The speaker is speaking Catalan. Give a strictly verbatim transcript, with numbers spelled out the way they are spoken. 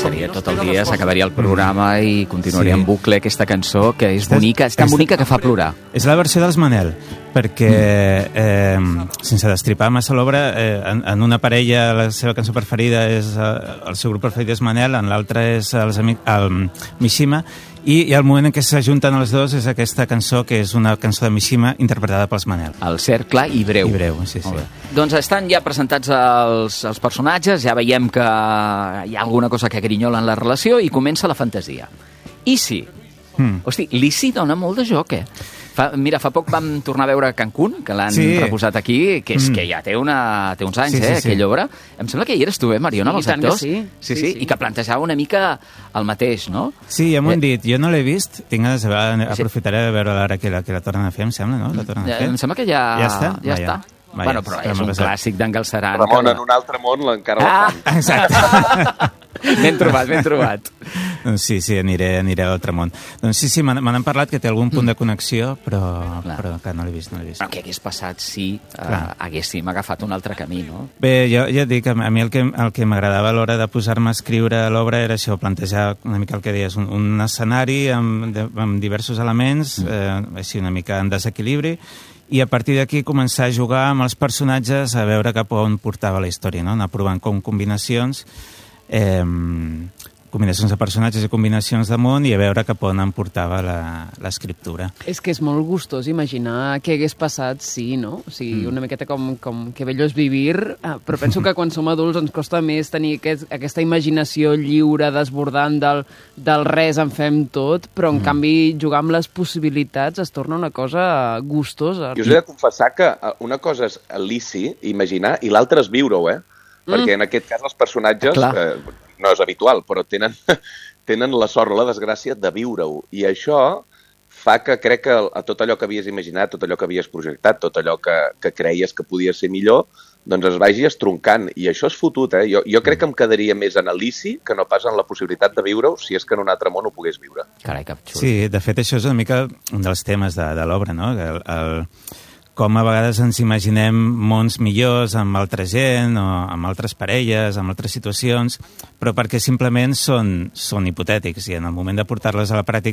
seria tot el dia, s'acabaria el programa i continuaria en bucle aquesta cançó, que és bonica, és tan bonica que fa plorar. És la versió dels Manel, perquè, eh, sense destripar massa l'obra, eh, en, en una parella la seva cançó preferida és, eh, el seu grup preferit és Manel, en l'altra és els amics, el Mishima, i, i el moment en què s'ajunten els dos és aquesta cançó, que és una cançó de Mishima interpretada pels Manel. El cert, clar i breu. I breu, sí, sí. Doncs estan ja presentats els, els personatges, ja veiem que hi ha alguna cosa que grinyola en la relació i comença la fantasia. I sí, mm. hosti, l'Isi dona molt de joc, eh? Fa, mira, fa poc vam tornar a veure Cancún, que l'han sí. reposat aquí, que és mm. que ja té, una, té uns anys, sí, sí, eh, sí. aquella obra. Em sembla que hi eres tu, eh, Mariona, amb els actors? Sí. Sí, sí, sí, i que plantejava una mica el mateix, no? Sí, ja m'ho han dit. Jo no l'he vist, tinc ganes de veure, aprofitaré de veure l'hora que, la, que la tornen a fer, em sembla, no? La tornen a fer. Em sembla que ja, ja està. Ja Va, està. Va, bueno, però és un clàssic d'en Galceran. Ramon, que... en un altre món encara ah, la fan. Exacte. Ben trobat, ben trobat. Doncs sí, sí, aniré, aniré a l'altre món. Doncs sí, sí, me n'han parlat que té algun punt de connexió, però, però que no l'he vist, no l'he vist. Però què hagués passat si uh, haguéssim agafat un altre camí, no? Bé, jo ja et dic, a mi el que, el que m'agradava a l'hora de posar-me a escriure l'obra era això, plantejar una mica el que deies, un, un escenari amb, de, amb diversos elements, eh, així una mica en desequilibri, i a partir d'aquí començar a jugar amb els personatges a veure cap on portava la història, no? Anar provant com combinacions, eh, combinacions de personatges i combinacions de món i a veure cap on em portava l'escriptura. És que és molt gustós imaginar què hagués passat si, no? O sigui, mm. una miqueta com, com que bello és vivir, però penso que quan som adults ens costa més tenir aquest, aquesta imaginació lliure, desbordant del, del res en fem tot, però en mm. canvi jugar amb les possibilitats es torna una cosa gustosa. Jo us he de confessar que una cosa és l'Isi, imaginar, i l'altra és viure-ho, eh? Mm. Perquè en aquest cas els personatges... Eh, no és habitual, però tenen, tenen la sort o la desgràcia de viure-ho. I això fa que crec que a tot allò que havies imaginat, tot allò que havies projectat, tot allò que, que creies que podia ser millor, doncs es vagi estroncant. I això és fotut, eh? Jo, jo crec que em quedaria més en l'Isi que no pas en la possibilitat de viure-ho si és que en un altre món ho pogués viure. Carai, cap xulo. Sí, de fet, això és una mica un dels temes de, de l'obra, no? El, el, com a vegades ens imaginem mons millors amb altra gent o amb altres parelles, amb altres situacions, però perquè simplement són, són hipotètics i en el moment de portar-les a la pràctica